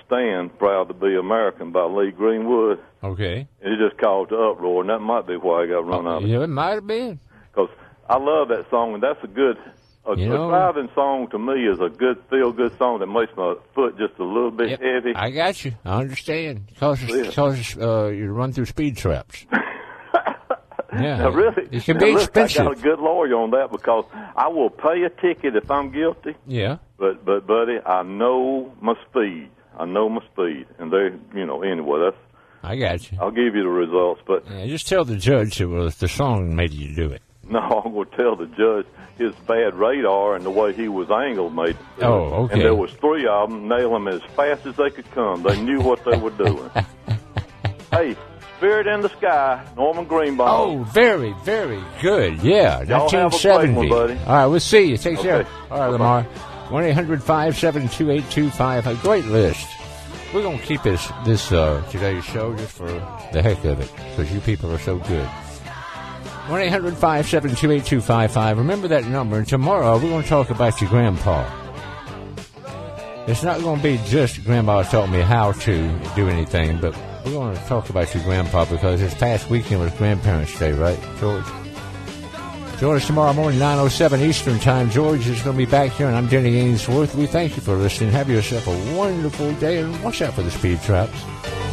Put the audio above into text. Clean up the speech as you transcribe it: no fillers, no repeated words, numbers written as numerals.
Stand Proud to Be American by Lee Greenwood. Okay. And it just caused the uproar, and that might be why I got run out of it. Yeah, it might have been. Because I love that song, and that's a good... A driving song to me is a good, feel-good song that makes my foot just a little bit heavy. I got you. I understand. Because you run through speed traps. Yeah. Now, really, it can be expensive. I got a good lawyer on that because I will pay a ticket if I'm guilty. Yeah. But buddy, I know my speed. And anyway, that's... I got you. I'll give you the results, but... Yeah, just tell the judge it was the song made you do it. No, I'm going to tell the judge his bad radar and the way he was angled made it. Oh, okay. And there was 3 of them, nail them as fast as they could come. They knew what they were doing. Hey, Spirit in the Sky, Norman Greenbaum. Oh, very, very good. Yeah, Y'all 1970. have a great one, buddy. All right, we'll see you. Take care. All right, Bye-bye. Lamar. 1-800-572-8255. A great list. We're going to keep this today's show just for the heck of it because you people are so good. 1-800-572-8255. Remember that number. And tomorrow we're going to talk about your grandpa. It's not going to be just Grandma taught me how to do anything, but we're going to talk about your grandpa because this past weekend was Grandparents' Day, right, George? Join us tomorrow morning, 9:07 Eastern Time. George is going to be back here, and I'm Denny Ainsworth. We thank you for listening. Have yourself a wonderful day, and watch out for the speed traps.